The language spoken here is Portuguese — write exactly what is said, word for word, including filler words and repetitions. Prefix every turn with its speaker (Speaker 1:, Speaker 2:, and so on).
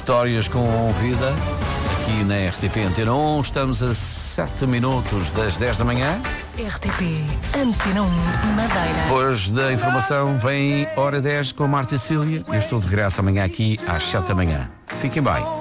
Speaker 1: Histórias com vida, aqui na R T P Antena um. Estamos a sete minutos das dez da manhã.
Speaker 2: R T P Antena um Madeira.
Speaker 1: Depois da informação vem Hora dez com a Marta e Cília. Eu estou de regresso amanhã aqui às sete da manhã. Fiquem bem.